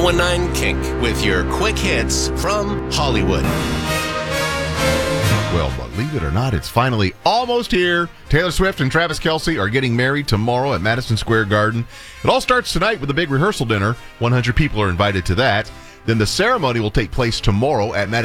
19 Kink with your quick hits from Hollywood. Well, believe it or not, it's finally almost here. Taylor Swift and Travis Kelce are getting married tomorrow at Madison Square Garden. It all starts tonight with a big rehearsal dinner. 100 people are invited to that. Then the ceremony will take place tomorrow at Madison